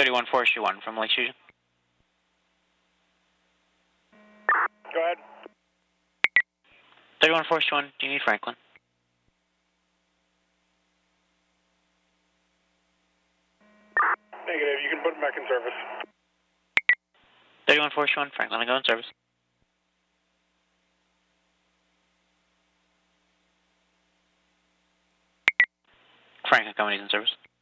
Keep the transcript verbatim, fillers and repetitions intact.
thirty-one Forestry one from Lake Fusion. Go ahead. thirty-one Forestry one, do you need Franklin? Negative, you can put him back in service. thirty-one Forestry one, Franklin, I go in service. Franklin Company's in service.